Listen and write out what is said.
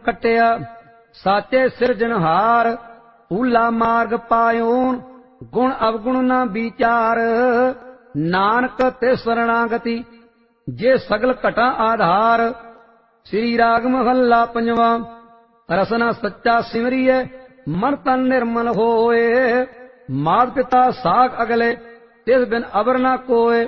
कटिया साचे सिरजनहार। ऊला मार्ग पायोन गुण अवगुण न विचार। नानक ते शरणागति जे सगल घटा आधार। श्री राग महला पंजवा। रसना सच्चा सिमरिए मन तन निर्मल होए। मात पिता साख अगले तिस बिन अबर न कोय।